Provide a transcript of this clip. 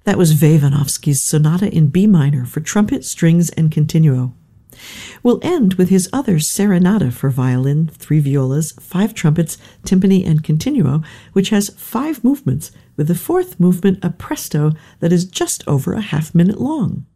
That was Vayanovsky's Sonata in B minor for trumpet, strings, and continuo. We'll end with his other Serenata for violin, 3 violas, 5 trumpets, timpani, and continuo, which has 5 movements, with the 4th movement a presto that is just over a half-minute long.